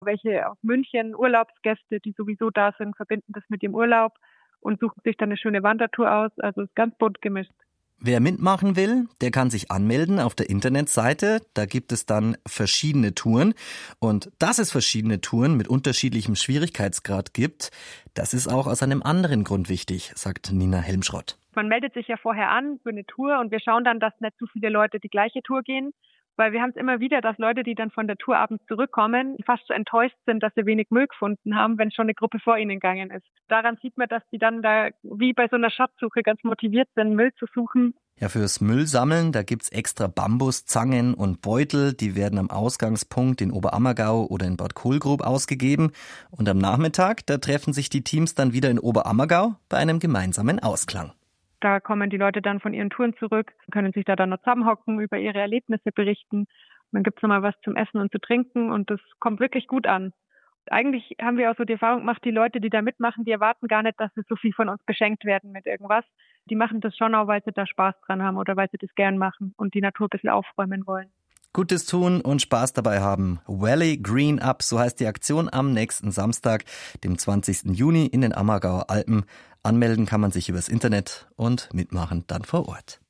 Welche aus München, Urlaubsgäste, die sowieso da sind, verbinden das mit ihrem Urlaub und suchen sich dann eine schöne Wandertour aus. Also es ist ganz bunt gemischt. Wer mitmachen will, der kann sich anmelden auf der Internetseite. Da gibt es dann verschiedene Touren. Und dass es verschiedene Touren mit unterschiedlichem Schwierigkeitsgrad gibt, das ist auch aus einem anderen Grund wichtig, sagt Nina Helmschrott. Man meldet sich ja vorher an für eine Tour und wir schauen dann, dass nicht zu viele Leute die gleiche Tour gehen. Weil wir haben es immer wieder, dass Leute, die dann von der Tour abends zurückkommen, fast so enttäuscht sind, dass sie wenig Müll gefunden haben, wenn schon eine Gruppe vor ihnen gegangen ist. Daran sieht man, dass die dann da wie bei so einer Schatzsuche ganz motiviert sind, Müll zu suchen. Ja, fürs Müllsammeln, da gibt's extra Bambuszangen und Beutel. Die werden am Ausgangspunkt in Oberammergau oder in Bad Kohlgrub ausgegeben. Und am Nachmittag, da treffen sich die Teams dann wieder in Oberammergau bei einem gemeinsamen Ausklang. Da kommen die Leute dann von ihren Touren zurück, können sich da dann noch zusammenhocken, über ihre Erlebnisse berichten. Dann gibt's nochmal was zum Essen und zu trinken und das kommt wirklich gut an. Eigentlich haben wir auch so die Erfahrung gemacht, die Leute, die da mitmachen, die erwarten gar nicht, dass sie so viel von uns beschenkt werden mit irgendwas. Die machen das schon auch, weil sie da Spaß dran haben oder weil sie das gern machen und die Natur ein bisschen aufräumen wollen. Gutes tun und Spaß dabei haben. Valley Green Up, so heißt die Aktion am nächsten Samstag, dem 20. Juni in den Ammergauer Alpen. Anmelden kann man sich übers Internet und mitmachen dann vor Ort.